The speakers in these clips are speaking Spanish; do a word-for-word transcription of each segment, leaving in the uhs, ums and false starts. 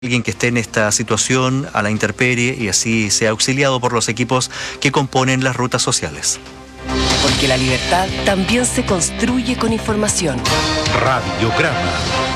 alguien que esté en esta situación a la intemperie y así sea auxiliado por los equipos que componen las rutas sociales. Porque la libertad también se construye con información. Radiograma.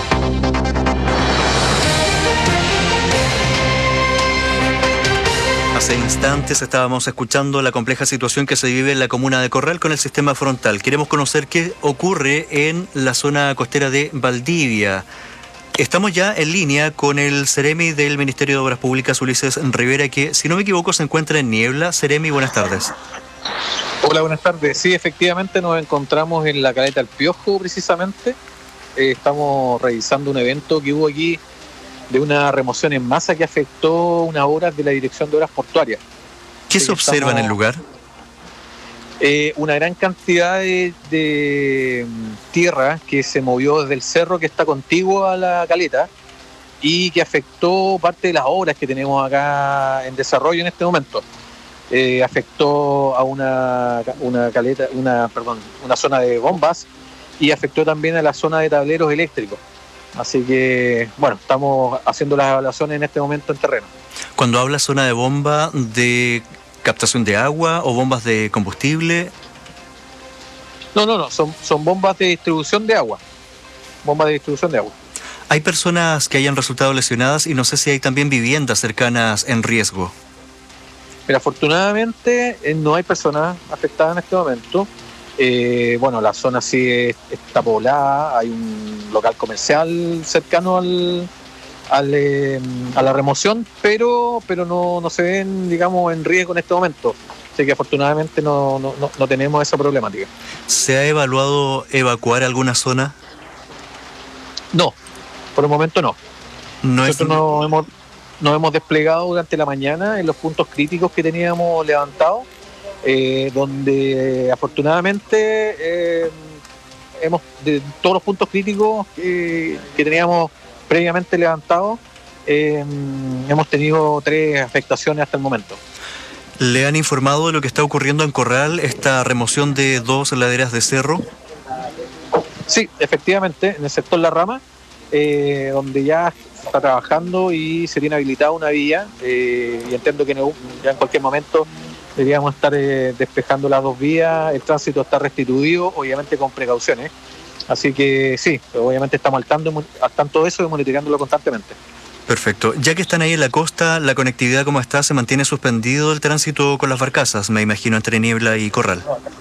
Hace instantes estábamos escuchando la compleja situación que se vive en la comuna de Corral con el sistema frontal. Queremos conocer qué ocurre en la zona costera de Valdivia. Estamos ya en línea con el Ceremi del Ministerio de Obras Públicas, Ulises Rivera, que, si no me equivoco, se encuentra en Niebla. Ceremi, buenas tardes. Hola, buenas tardes. Sí, efectivamente nos encontramos en la Caleta del Piojo, precisamente. Eh, estamos revisando un evento que hubo aquí de una remoción en masa que afectó unas obras de la Dirección de Obras Portuarias. ¿Qué se observa en el lugar? Eh, una gran cantidad de, de tierra que se movió desde el cerro que está contiguo a la caleta y que afectó parte de las obras que tenemos acá en desarrollo en este momento. Eh, afectó a una, una caleta, una, perdón, una zona de bombas y afectó también a la zona de tableros eléctricos. Así que, bueno, estamos haciendo las evaluaciones en este momento en terreno. Cuando habla zona de bomba, ¿de captación de agua o bombas de combustible? No, no, no, son, son bombas de distribución de agua. Bombas de distribución de agua. Hay personas que hayan resultado lesionadas y no sé si hay también viviendas cercanas en riesgo. Pero afortunadamente eh, no hay personas afectadas en este momento. Eh, bueno, la zona sí es, está poblada, hay un local comercial cercano al, al, eh, a la remoción, pero, pero no, no se ven, digamos, en riesgo en este momento. Así que afortunadamente no, no, no, no tenemos esa problemática. ¿Se ha evaluado evacuar alguna zona? No, por el momento no. No Nosotros es... nos hemos, nos hemos desplegado durante la mañana en los puntos críticos que teníamos levantados. Eh, donde afortunadamente eh, hemos de todos los puntos críticos que, que teníamos previamente levantados, eh, hemos tenido tres afectaciones hasta el momento. ¿Le han informado de lo que está ocurriendo en Corral, esta remoción de dos laderas de cerro? Sí, efectivamente, en el sector La Rama, eh, donde ya se está trabajando y se tiene habilitada una vía, eh, y entiendo que ya en cualquier momento deberíamos estar eh, despejando las dos vías, el tránsito está restituido, obviamente con precauciones. Así que sí, obviamente estamos al tanto, al tanto de eso y monitoreándolo constantemente. Perfecto. Ya que están ahí en la costa, ¿la conectividad cómo está? ¿Se mantiene suspendido el tránsito con las barcazas, me imagino, entre Niebla y Corral?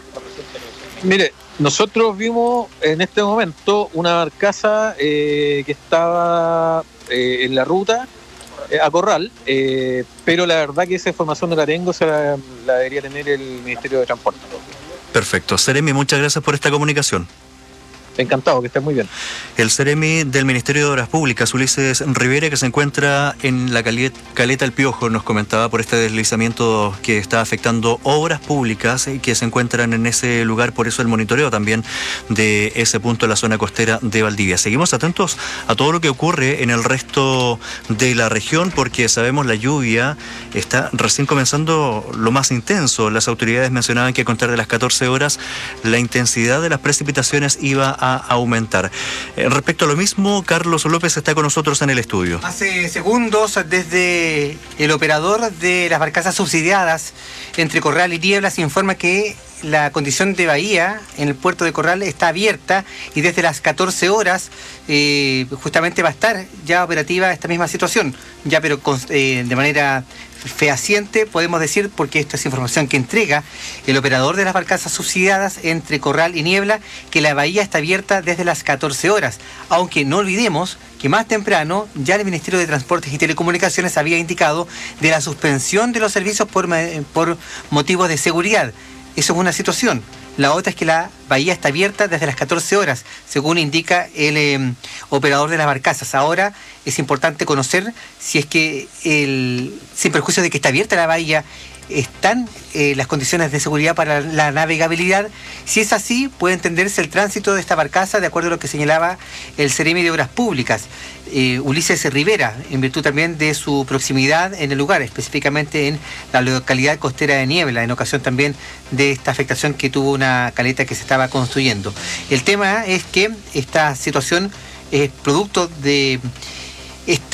Mire, nosotros vimos en este momento una barcaza eh, que estaba eh, en la ruta a Corral, eh, pero la verdad que esa información no la tengo, se la, la debería tener el Ministerio de Transporte. Perfecto. Ceremi, muchas gracias por esta comunicación. Encantado, que estés muy bien. El Ceremi del Ministerio de Obras Públicas, Ulises Rivera, que se encuentra en la Caleta El Piojo, nos comentaba por este deslizamiento que está afectando obras públicas y que se encuentran en ese lugar, por eso el monitoreo también de ese punto de la zona costera de Valdivia. Seguimos atentos a todo lo que ocurre en el resto de la región, porque sabemos la lluvia está recién comenzando lo más intenso. Las autoridades mencionaban que a contar de las catorce horas la intensidad de las precipitaciones iba a a aumentar. Eh, respecto a lo mismo, Carlos López está con nosotros en el estudio. Hace segundos, desde el operador de las barcazas subsidiadas entre Corral y Niebla, se informa que la condición de bahía en el puerto de Corral está abierta y desde las catorce horas eh, justamente va a estar ya operativa esta misma situación, ya pero con, eh, de manera fehaciente podemos decir, porque esta es información que entrega el operador de las barcazas subsidiadas entre Corral y Niebla, que la bahía está abierta desde las catorce horas, aunque no olvidemos que más temprano ya el Ministerio de Transportes y Telecomunicaciones había indicado de la suspensión de los servicios por, por motivos de seguridad. Eso es una situación. La otra es que la bahía está abierta desde las catorce horas, según indica el eh, operador de las barcazas. Ahora es importante conocer si es que, el, sin perjuicio de que está abierta la bahía, están eh, las condiciones de seguridad para la navegabilidad. Si es así, puede entenderse el tránsito de esta barcaza de acuerdo a lo que señalaba el Ceremi de Obras Públicas, eh, Ulises Rivera, en virtud también de su proximidad en el lugar, específicamente en la localidad costera de Niebla, en ocasión también de esta afectación que tuvo una caleta que se estaba construyendo. El tema es que esta situación es producto de esta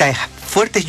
fuertes